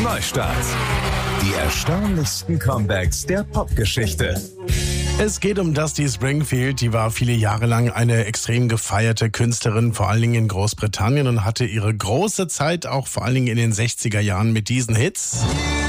Neustart. Die erstaunlichsten Comebacks der Popgeschichte. Es geht um Dusty Springfield. Die war viele Jahre lang eine extrem gefeierte Künstlerin, vor allen Dingen in Großbritannien, und hatte ihre große Zeit auch vor allen Dingen in den 60er Jahren mit diesen Hits.